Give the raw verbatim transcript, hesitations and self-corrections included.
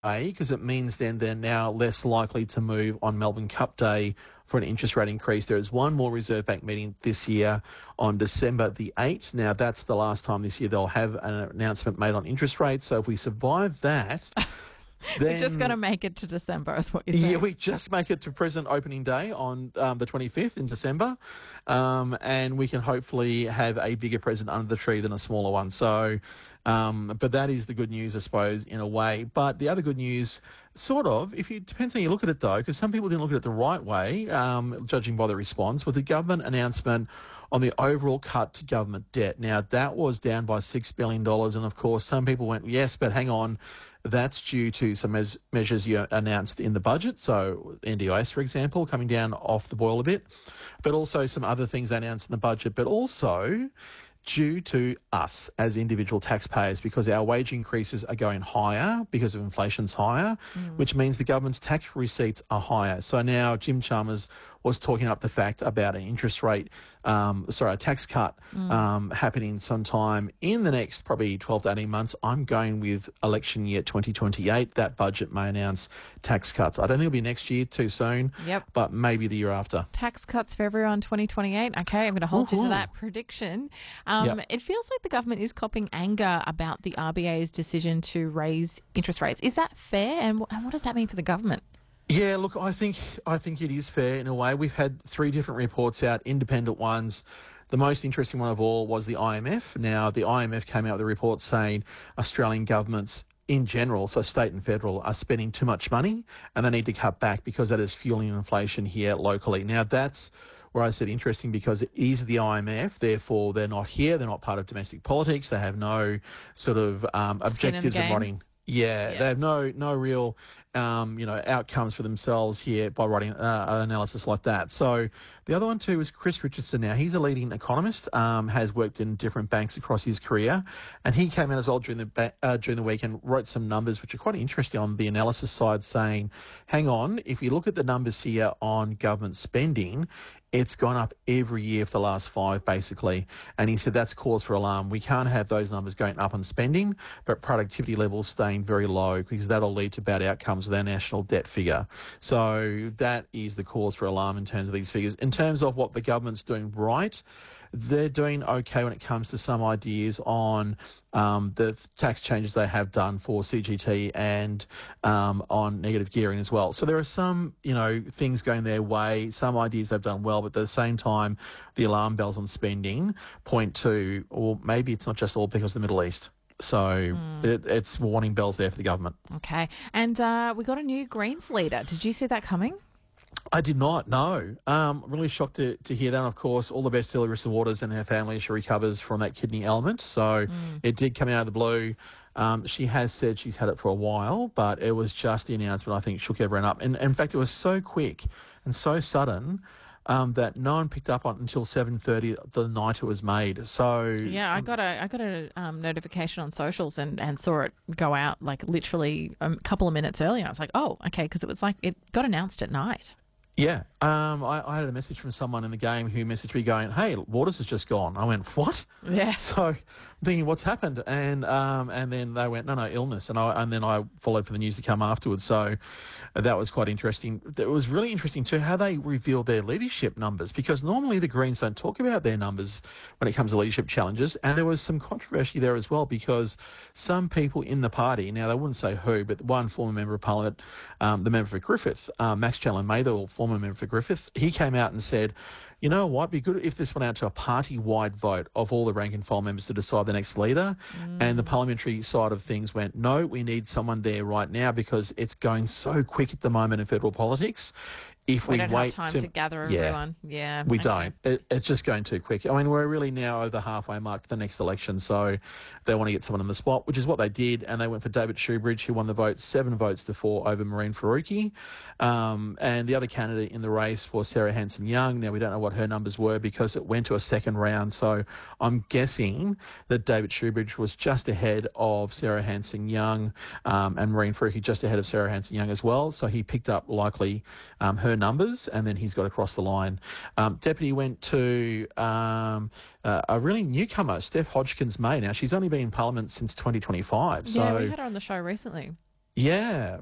A, because it means then they're now less likely to move on Melbourne Cup Day for an interest rate increase. There is one more Reserve Bank meeting this year on December the eighth. Now, that's the last time this year they'll have an announcement made on interest rates. So if we survive that... Then, we're just going to make it to December, is what you're saying. Yeah, we just make it to President Opening Day on um, the twenty-fifth in December, um, and we can hopefully have a bigger president under the tree than a smaller one. So, um, but that is the good news, I suppose, in a way. But the other good news, sort of, if you depends how you look at it, though, because some people didn't look at it the right way, um, judging by the response, with the government announcement on the overall cut to government debt. Now, that was down by six billion dollars, and of course, some people went, yes, but hang on, that's due to some mes- measures you announced in the budget. So N D I S, for example, coming down off the boil a bit, but also some other things announced in the budget, but also due to us as individual taxpayers, because our wage increases are going higher because of inflation's higher, mm. which means the government's tax receipts are higher. So now Jim Chalmers was talking up the fact about an interest rate, um, sorry, a tax cut mm. um, happening sometime in the next probably twelve to eighteen months. I'm going with election year twenty twenty-eight. That budget may announce tax cuts. I don't think it'll be next year, too soon, yep. but maybe the year after. Tax cuts for everyone twenty twenty-eight. Okay, I'm going to hold Ooh. you to that prediction. Um, yep. It feels like the government is copping anger about the R B A's decision to raise interest rates. Is that fair? And what, and what does that mean for the government? Yeah, look, I think I think it is fair in a way. We've had three different reports out, independent ones. The most interesting one of all was the I M F. Now, the I M F came out with a report saying Australian governments in general, so state and federal, are spending too much money and they need to cut back because that is fueling inflation here locally. Now, that's where I said interesting because it is the I M F, therefore they're not here, they're not part of domestic politics, they have no sort of um, objectives of writing. Yeah, yeah, they have no no real, um, you know, outcomes for themselves here by writing uh, an analysis like that. So the other one too is Chris Richardson. Now he's a leading economist, um, has worked in different banks across his career, and he came out as well during the ba- uh, during the week and wrote some numbers which are quite interesting on the analysis side, saying, hang on, if you look at the numbers here on government spending, it's gone up every year for the last five, basically. And he said that's cause for alarm. We can't have those numbers going up on spending, but productivity levels staying very low because that'll lead to bad outcomes with our national debt figure. So that is the cause for alarm in terms of these figures. In terms of what the government's doing right, they're doing okay when it comes to some ideas on um, the tax changes they have done for C G T and um, on negative gearing as well. So there are some, you know, things going their way, some ideas they've done well, but at the same time, the alarm bells on spending point to, or maybe it's not just all because of the Middle East. So mm. it, it's warning bells there for the government. Okay. And uh, we got a new Greens leader. Did you see that coming? I did not, no. Um, really shocked to, to hear that. And of course, all the best to Larissa Waters and her family as she recovers from that kidney ailment. So mm. it did come out of the blue. Um, she has said she's had it for a while, but it was just the announcement, I think, shook everyone up. And, and in fact, it was so quick and so sudden um, that no one picked up on it until seven thirty the night it was made. So yeah, I got a I got a um, notification on socials and, and saw it go out like literally a couple of minutes earlier. I was like, oh, okay, because it was like it got announced at night. Yeah, um, I, I had a message from someone in the game who messaged me going, hey, Waters has just gone. I went, what? Yeah. So I'm thinking, what's happened? And um, and then they went, no, no, illness. And I and then I followed for the news to come afterwards. So that was quite interesting. It was really interesting too how they revealed their leadership numbers, because normally the Greens don't talk about their numbers when it comes to leadership challenges. And there was some controversy there as well, because some people in the party, now they wouldn't say who, but one former member of Parliament, um, the member for Griffith, um, Max Challen-Mather, former member for Griffith, he came out and said, you know what, it'd be good if this went out to a party-wide vote of all the rank and file members to decide the next leader. Mm. And the parliamentary side of things went, no, we need someone there right now because it's going so quick at the moment in federal politics. If we, we don't wait have time to, to gather yeah, everyone. Yeah, we okay. don't. It, it's just going too quick. I mean, we're really now over the halfway mark to the next election, so they want to get someone in the spot, which is what they did, and they went for David Shoebridge, who won the vote, seven votes to four over Maureen Faruqi. Um, and the other candidate in the race was Sarah Hanson-Young. Now, we don't know what her numbers were because it went to a second round, so I'm guessing that David Shoebridge was just ahead of Sarah Hanson-Young, um, and Maureen Faruqi just ahead of Sarah Hanson-Young as well, so he picked up likely um, her numbers, and then he's got across the line. Um, Deputy went to um, uh, a really newcomer, Steph Hodgkins-May. Now, she's only been in Parliament since twenty twenty-five. So, yeah, we had her on the show recently. Yeah,